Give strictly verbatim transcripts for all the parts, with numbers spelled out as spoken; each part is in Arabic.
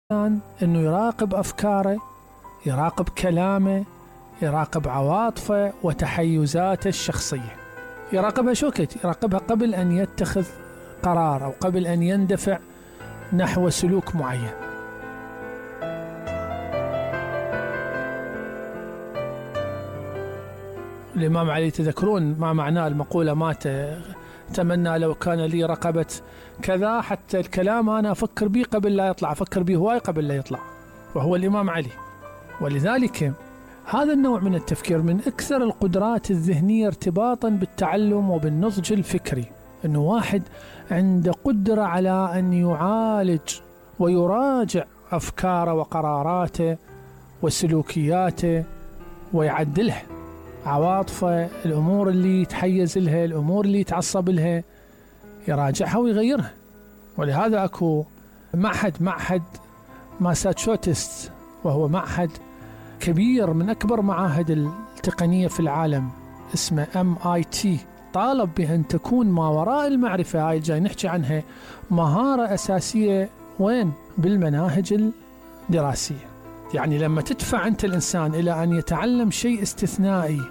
أنه يراقب أفكاره، يراقب كلامه، يراقب عواطفه وتحيزاته الشخصية. يراقبها شو كت؟ يراقبها قبل أن يتخذ قرار أو قبل أن يندفع نحو سلوك معين. الإمام علي تذكرون ما معناه المقولة مات تمنى لو كان لي رقبة كذا، حتى الكلام أنا أفكر به قبل لا يطلع، أفكر به هواي قبل لا يطلع، وهو الإمام علي. ولذلك هذا النوع من التفكير من أكثر القدرات الذهنية ارتباطا بالتعلم وبالنضج الفكري، أنه واحد عنده قدرة على أن يعالج ويراجع أفكاره وقراراته وسلوكياته ويعدلها، عواطفه، الأمور اللي يتحيز لها، الأمور اللي يتعصب لها، يراجعها ويغيرها. ولهذا أكو معهد معهد ماساتشوستس، وهو معهد كبير من أكبر معاهد التقنية في العالم، اسمه إم آي تي، طالب بأن تكون ما وراء المعرفة هاي جاي نحكي عنها مهارة أساسية وين؟ بالمناهج الدراسية. يعني لما تدفع أنت الإنسان إلى أن يتعلم شيء استثنائي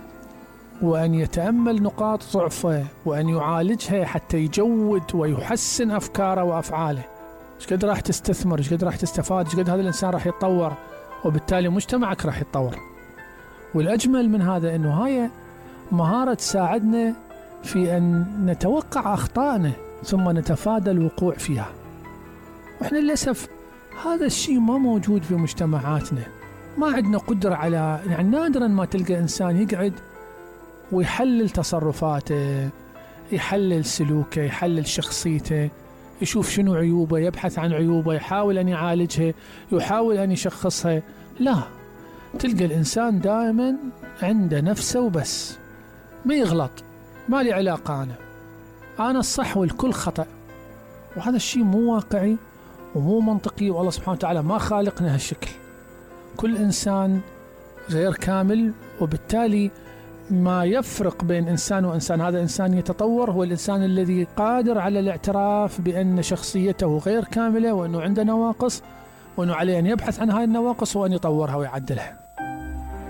وأن يتأمل نقاط ضعفه وأن يعالجها حتى يجود ويحسن أفكاره وأفعاله، ايش قد راح تستثمر، ايش قد راح تستفاد، ايش قد هذا الإنسان راح يتطور، وبالتالي مجتمعك راح يتطور. والأجمل من هذا أنه هاي مهارة تساعدنا في أن نتوقع أخطائنا ثم نتفادى الوقوع فيها. وإحنا للأسف هذا الشيء ما موجود في مجتمعاتنا، ما عندنا قدرة على، يعني نادرا ما تلقى إنسان يقعد ويحلل تصرفاته، يحلل سلوكه، يحلل شخصيته، يشوف شنو عيوبه، يبحث عن عيوبه، يحاول أن يعالجها، يحاول أن يشخصها. لا، تلقى الإنسان دائما عنده نفسه وبس، ما يغلط، ما لي علاقة، أنا أنا الصح والكل خطأ. وهذا الشيء مو واقعي ومو منطقي، والله سبحانه وتعالى ما خالقنا هالشكل. كل إنسان غير كامل، وبالتالي ما يفرق بين إنسان وإنسان، هذا إنسان يتطور هو الإنسان الذي قادر على الاعتراف بأن شخصيته غير كاملة وأنه عنده نواقص، وأنه عليه أن يبحث عن هاي النواقص وأن يطورها ويعدلها.